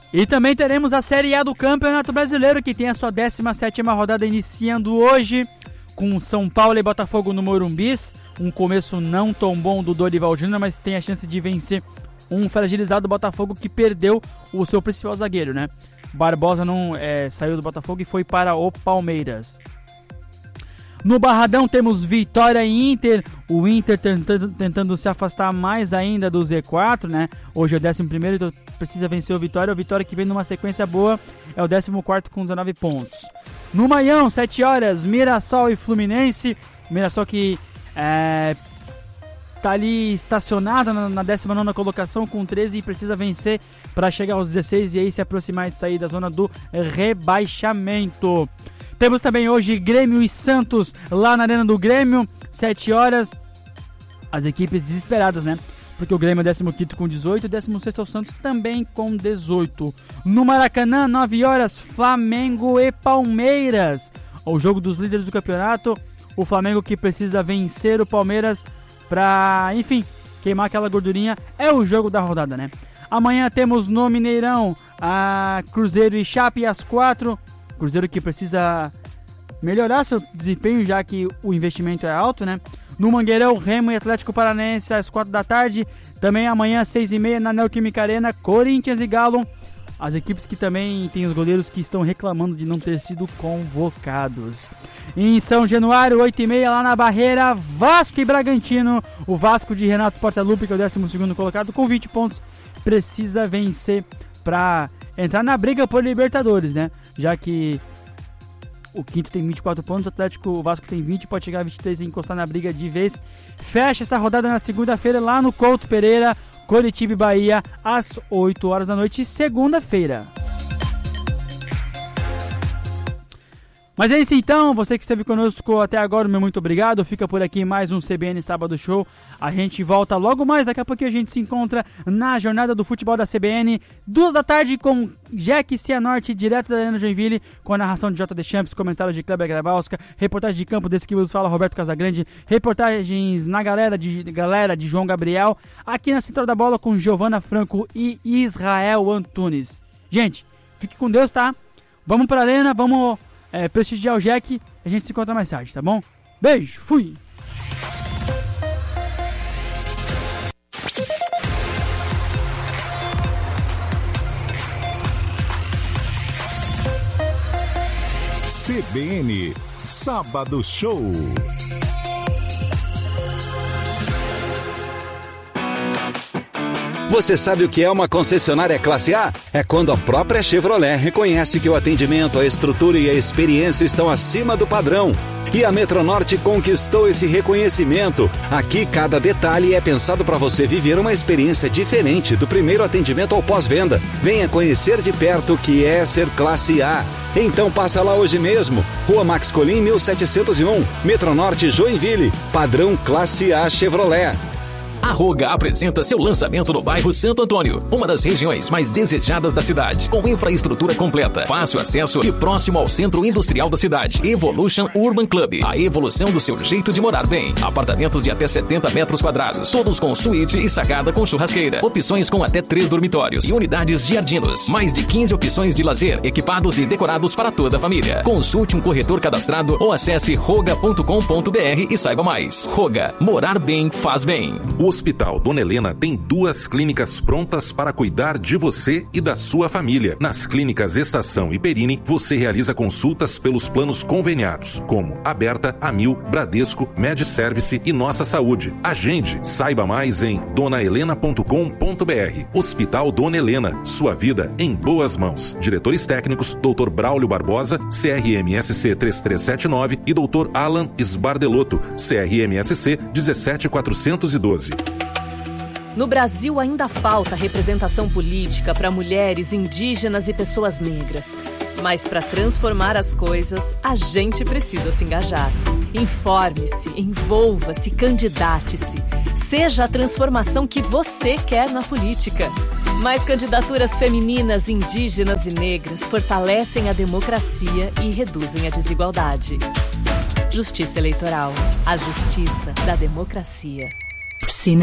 E também teremos a Série A do Campeonato Brasileiro, que tem a sua 17ª rodada iniciando hoje, com São Paulo e Botafogo no Morumbis. Um começo não tão bom do Dorival Júnior, mas tem a chance de vencer um fragilizado Botafogo que perdeu o seu principal zagueiro, né? Barbosa não saiu do Botafogo e foi para o Palmeiras. No Barradão temos Vitória e Inter. O Inter tentando se afastar mais ainda do Z4, né? Hoje é o 11º, então precisa vencer o Vitória. O Vitória que vem numa sequência boa é o 14º com 19 pontos. No Maião, 7 horas, Mirassol e Fluminense. Mirassol que tá ali estacionado na 19ª colocação com 13 e precisa vencer para chegar aos 16 e aí se aproximar de sair da zona do rebaixamento. Temos também hoje Grêmio e Santos lá na Arena do Grêmio, 7 horas. As equipes desesperadas, né? Porque o Grêmio é o 15º com 18 e o 16º é o Santos também com 18. No Maracanã, 9 horas, Flamengo e Palmeiras. O jogo dos líderes do campeonato. O Flamengo que precisa vencer o Palmeiras para, enfim, queimar aquela gordurinha. É o jogo da rodada, né? Amanhã temos no Mineirão a Cruzeiro e Chape às 4. Cruzeiro que precisa melhorar seu desempenho, já que o investimento é alto, né? No Mangueirão, Remo e Atlético Paranaense às 4 da tarde. Também amanhã às 6h30 na Neoquímica Arena, Corinthians e Galo. As equipes que também têm os goleiros que estão reclamando de não ter sido convocados. Em São Januário, 8h30 lá na Barreira, Vasco e Bragantino. O Vasco de Renato Portaluppi, que é o 12º colocado, com 20 pontos. Precisa vencer para entrar na briga por Libertadores, né? Já que o quinto tem 24 pontos, o Vasco tem 20, pode chegar a 23 e encostar na briga de vez. Fecha essa rodada na segunda-feira lá no Couto Pereira, Coritiba e Bahia, às 8 horas da noite, segunda-feira. Mas é isso então, você que esteve conosco até agora, meu muito obrigado. Fica por aqui mais um CBN Sábado Show. A gente volta logo mais, daqui a pouquinho a gente se encontra na jornada do futebol da CBN, 2 da tarde com Jack Cianorte, direto da Arena Joinville, com a narração de J.D. Champs, comentário de Kleber Grabowska, reportagem de campo desse que vos fala Roberto Casagrande, reportagens na galera de João Gabriel, aqui na Central da Bola com Giovana Franco e Israel Antunes. Gente, fique com Deus, tá? Vamos pra arena, vamos prestigiar o Jack, a gente se encontra mais tarde, tá bom? Beijo, fui! CBN Sábado Show. Você sabe o que é uma concessionária classe A? É quando a própria Chevrolet reconhece que o atendimento, a estrutura e a experiência estão acima do padrão. E a Metronorte conquistou esse reconhecimento. Aqui, cada detalhe é pensado para você viver uma experiência diferente do primeiro atendimento ao pós-venda. Venha conhecer de perto o que é ser classe A. Então passa lá hoje mesmo. Rua Max Colim, 1701. Metronorte, Joinville. Padrão classe A Chevrolet. A Roga apresenta seu lançamento no bairro Santo Antônio, uma das regiões mais desejadas da cidade, com infraestrutura completa, fácil acesso e próximo ao centro industrial da cidade. Evolution Urban Club, a evolução do seu jeito de morar bem. Apartamentos de até 70 metros quadrados, todos com suíte e sacada com churrasqueira. Opções com até 3 dormitórios e unidades jardinos. Mais de 15 opções de lazer, equipados e decorados para toda a família. Consulte um corretor cadastrado ou acesse roga.com.br e saiba mais. Roga, morar bem faz bem. O Hospital Dona Helena tem 2 clínicas prontas para cuidar de você e da sua família. Nas clínicas Estação e Perini, você realiza consultas pelos planos conveniados, como Aberta, Amil, Bradesco, MedService e Nossa Saúde. Agende, saiba mais em donahelena.com.br. Hospital Dona Helena, sua vida em boas mãos. Diretores técnicos, Dr. Braulio Barbosa, CRMSC 3379 e Dr. Alan Sbardelotto, CRMSC 17412. No Brasil ainda falta representação política para mulheres, indígenas e pessoas negras. Mas para transformar as coisas, a gente precisa se engajar. Informe-se, envolva-se, candidate-se. Seja a transformação que você quer na política. Mais candidaturas femininas, indígenas e negras fortalecem a democracia e reduzem a desigualdade. Justiça Eleitoral. A justiça da democracia.